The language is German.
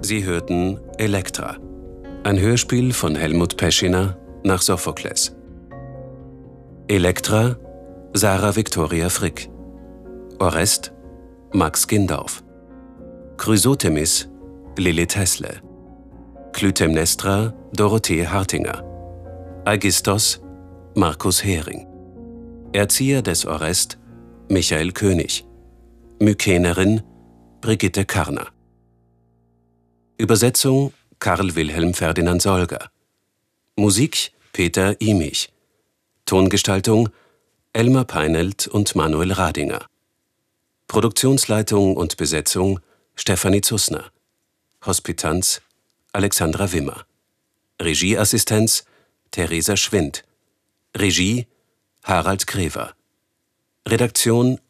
Sie hörten Elektra, ein Hörspiel von Helmut Peschiner nach Sophokles. Elektra, Sarah Victoria Frick. Orest, Max Gindorf. Chrysothemis, Lilith Hessle. Clytemnestra, Dorothee Hartinger. Aegisthos, Markus Hering. Erzieher des Orest, Michael König. Mykenerin, Brigitte Karner. Übersetzung Karl Wilhelm Ferdinand Solger. Musik Peter Imich. Tongestaltung Elmar Peinelt und Manuel Radinger. Produktionsleitung und Besetzung Stefanie Zussner. Hospitanz Alexandra Wimmer. Regieassistenz Theresa Schwind. Regie Harald Grever. Redaktion